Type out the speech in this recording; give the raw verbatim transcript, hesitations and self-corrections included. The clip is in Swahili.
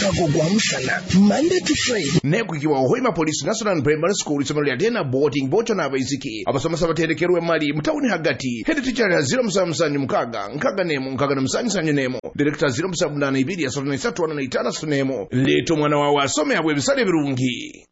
mukago gwa musana Monday to Friday. Nekukiwa Hoima Police National Primary School isomero lya tena boarding bocho na abaiziki abasomesa baterekerwe mali mutawuni hagati head teacher ya zero musanyu mukaga nkaga nemo nkaga na musanyu sanyu nemo director zero musanyu ibiri ya sotona isatu wana na itana sunemo leto mwana wawa asome abwe bisale birungi.